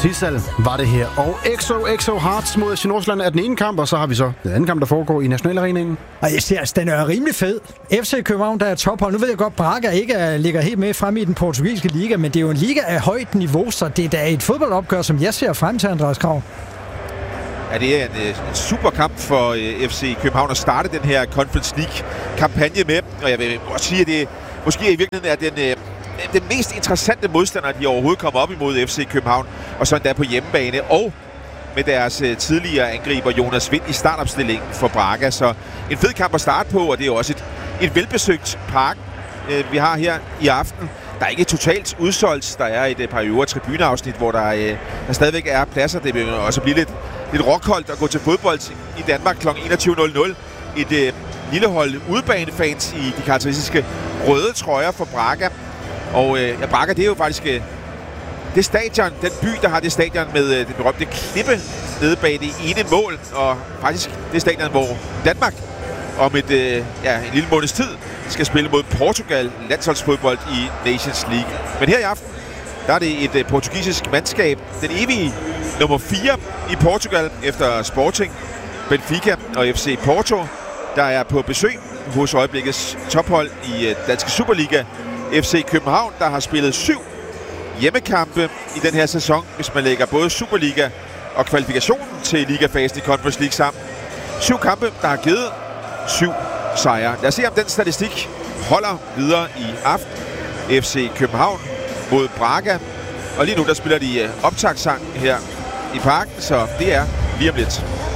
Sissal var det her. Og XO Hearts mod FC Nordsjælland er den ene kamp, og så har vi så den anden kamp, der foregår i Nationalarenaen. Og jeg ser, den er rimelig fed. FC København, der er tophold. Nu ved jeg godt, Braga ikke ligger helt med frem i den portugisiske liga, men det er jo en liga af højt niveau, så det er da et fodboldopgør, som jeg ser frem til, Andreas Krav. Ja, det er en super kamp for FC København at starte den her Conference League-kampagne med. Og jeg vil også sige, at det måske i virkeligheden er den mest interessante modstander, de overhovedet kommer op imod FC København. Og så endda på hjemmebane. Og med deres tidligere angriber Jonas Vind i startopstillingen for Braga. Så en fed kamp at starte på, og det er også et velbesøgt park, vi har her i aften. Der er ikke totalt udsolgt. Der er et par øvre tribuneafsnit, hvor der stadigvæk er pladser. Det vil også blive lidt rockholdt at gå til fodbold i Danmark kl. 21.00. Et lille hold udebanefans i de karakteristiske røde trøjer for Braga. Og Braga, det er jo faktisk det stadion, den by, der har det stadion med den berømte klippe nede bag det ene mål. Og faktisk det stadion, hvor Danmark om en lille måneds tid skal spille mod Portugal landsholdsfodbold i Nations League. Men her i aften, der er det et portugisisk mandskab, den evige nummer 4 i Portugal efter Sporting, Benfica og FC Porto, der er på besøg hos øjeblikkets tophold i danske Superliga, FC København, der har spillet 7 hjemmekampe i den her sæson, hvis man lægger både Superliga og kvalifikationen til ligafasen i Conference League sammen. 7 kampe, der har givet 7 sejre. Lad os se, om den statistik holder videre i aften. FC København mod Braga. Og lige nu, der spiller de optagssang her i parken, så det er lige om lidt.